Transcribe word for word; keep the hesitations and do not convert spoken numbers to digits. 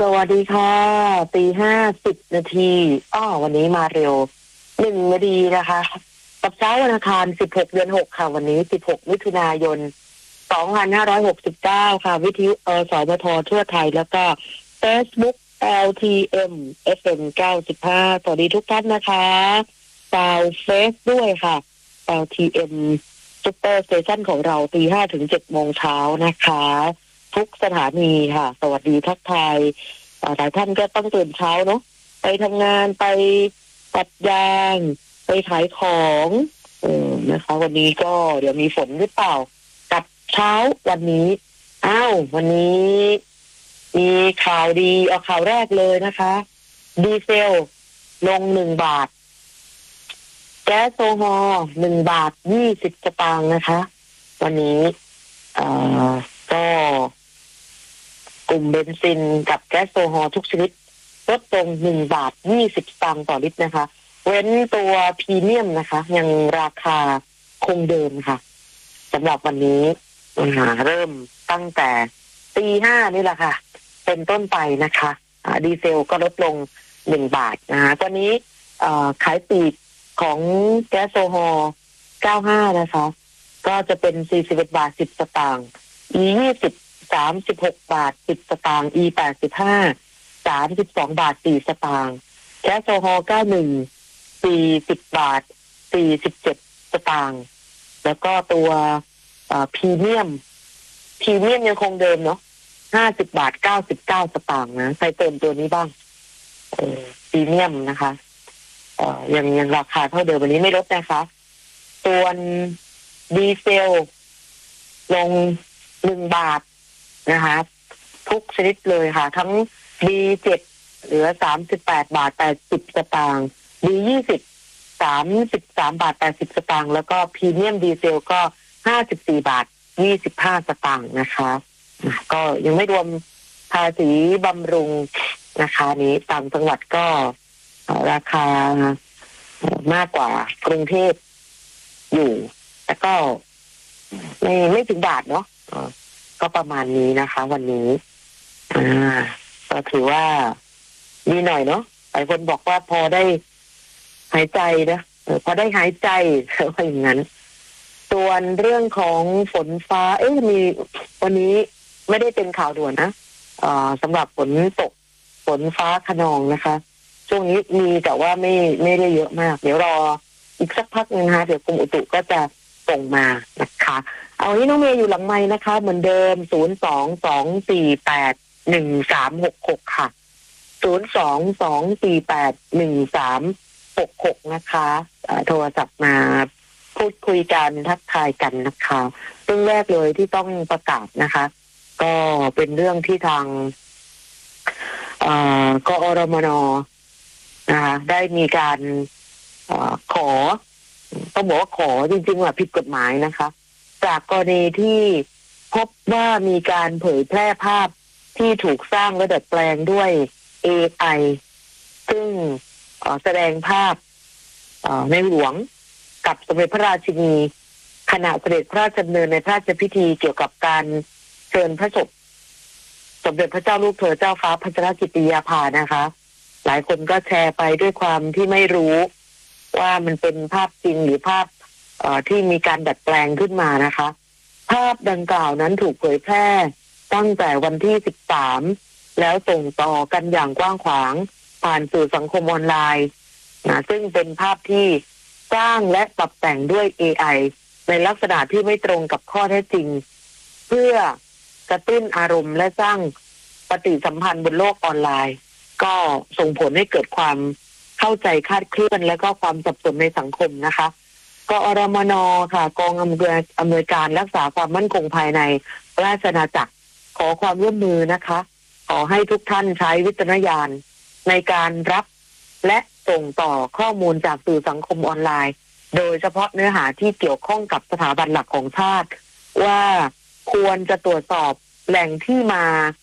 วัสดีค่ะตีห้าสิบนาทีอ้อวันนี้มาเร็วหนึ่งนาทีนะคะกับเช้าวันอังคารสิบหกเดือนหกค่ะวันนี้สิบหกมิถุนายนสองพันห้าร้อยหกสิบเก้าค่ะวิทยุอสมททั่วไทยแล้วก็ Facebook แอล ที เอ็ม เอฟ เอ็ม เก้าสิบห้าสวัสดีทุกท่านนะคะดาวเฟซด้วยค่ะ แอล ที เอ็ม ซุปเปอร์สเตชันของเราตีห้าถึงเจ็ดโมงเช้านะคะทุกสถานีค่ะสวัสดีทักทายหลายท่านก็ต้องตื่นเช้าเนาะไปทำงานไปตัดยางไปขายของเออนะคะวันนี้ก็เดี๋ยวมีฝนหรือเปล่ากับเช้าวันนี้อ้าววันนี้มีข่าวดีเอาข่าวแรกเลยนะคะดีเซลลงหนึ่งบาทแก๊สโซฮอล์หนึ่งบาทยี่สิบสตางค์นะคะวันนี้เอ่อก็กลุ่มเบนซินกับแก๊สโซฮอล์ทุกชนิดลดลงหนึ่งบาทยี่สิบสตางค์ต่อลิตรนะคะเว้นตัวพรีเมียมนะคะยังราคาคงเดิมค่ะสำหรับวันนี้หาเริ่มตั้งแต่ตีห้านี่แหละค่ะเป็นต้นไปนะคะดีเซลก็ลดลงหนึ่งบาทนะคะตอนนี้ขายปลีกของแก๊สโซฮอล์เก้าสิบห้านะคะก็จะเป็นสี่สิบเอ็ดบาทสิบสตางค์ E ยี่สิบ สามสิบหกบาทสิบสตางค์ E แปดสิบห้า สามสิบสองบาทสี่สตางค์แก๊สโซฮอล์เก้าสิบเอ็ด สี่สิบบาทสี่สิบเจ็ดสตางค์แล้วก็ตัวพรีเมียมพรีเมียมยังคงเดิมเนาะห้าสิบบาทเก้าสิบเก้าสตางค์นะใครเติมตัวนี้บ้างเออพรีเมียมนะคะเอ่อยังยังราคาเท่าเดิมวันนี้ไม่ลดนะคะส่วนดีเซลลงหนึ่งบาทนะคะทุกชนิดเลยค่ะทั้ง บี เจ็ด เหลือสามสิบแปดบาทแปดสิบสตางค์ บี ยี่สิบ สามสิบสามบาทแปดสิบสตางค์แล้วก็พรีเมียมดีเซลก็ห้าสิบสี่บาทยี่สิบห้าสตางค์นะคะก็ยังไม่รวมภาษีบำรุงนะคะนี้ต่างจังหวัดก็ราคามากกว่ากรุงเทพอยู่แต่ก็ไม่ไม่ถึงบาทเนาะก็ประมาณนี้นะคะวันนี้อ่าก็ถือว่ามีหน่อยเนาะหลายคนบอกว่าพอได้หายใจนะพอได้หายใจว่าอย่างนั้นส่วนเรื่องของฝนฟ้าเอ๊ะมีวันนี้ไม่ได้เป็นข่าวด่วนนะอ่าสำหรับฝนตกฝนฟ้าคะนองนะคะช่วงนี้มีแต่ว่าไม่ไม่ได้เยอะมากเดี๋ยวรออีกสักพักนึงนะคะเดี๋ยวกรมอุตุก็จะส่งมานะคะเอาที่น้องเมย์อยู่หลังไมค์นะคะเหมือนเดิมศูนย์ สอง สอง สี่ แปด หนึ่ง สาม หก หกค่ะศูนย์ สอง สอง สี่ แปด หนึ่ง สาม หก หกนะคะโทรศัพท์มาพูดคุยกันทักทายกันนะคะเรื่องแรกเลยที่ต้องประกาศนะคะก็เป็นเรื่องที่ทางกอรมนนะคะได้มีการอขอต้องบอกว่าขอจริงๆว่าผิดกฎหมายนะคะจากกรณีที่พบว่ามีการเผยแพร่ภาพที่ถูกสร้างและดัดแปลงด้วย เอ ไอ ซึ่งแสดงภาพในหลวงกับสมเด็จพระราชินีขณะเสด็จพระราชดำเนินในพระราชพิธีเกี่ยวกับการเชิญพระศพสมเด็จพระเจ้าลูกเธอเจ้าฟ้าพัชรกิติยาภานะคะหลายคนก็แชร์ไปด้วยความที่ไม่รู้ว่ามันเป็นภาพจริงหรือภาพที่มีการดัดแปลงขึ้นมานะคะภาพดังกล่าวนั้นถูกเผยแพร่ตั้งแต่วันที่สิบสามแล้วส่งต่อกันอย่างกว้างขวางผ่านสื่อสังคมออนไลน์นะซึ่งเป็นภาพที่สร้างและปรับแต่งด้วย เอ ไอ ในลักษณะที่ไม่ตรงกับข้อเท็จจริงเพื่อกระตุ้นอารมณ์และสร้างปฏิสัมพันธ์บนโลกออนไลน์ก็ส่งผลให้เกิดความเข้าใจคลาดเคลื่อนและก็ความสับสนในสังคมนะคะกอรมนค่ะกองอำนวยอำนวยการรักษาความมั่นคงภายในราชอาณาจักรขอความร่วมมือนะคะขอให้ทุกท่านใช้วิจารณญาณในการรับและส่งต่อข้อมูลจากสื่อสังคมออนไลน์โดยเฉพาะเนื้อหาที่เกี่ยวข้องกับสถาบันหลักของชาติว่าควรจะตรวจสอบแหล่งที่มา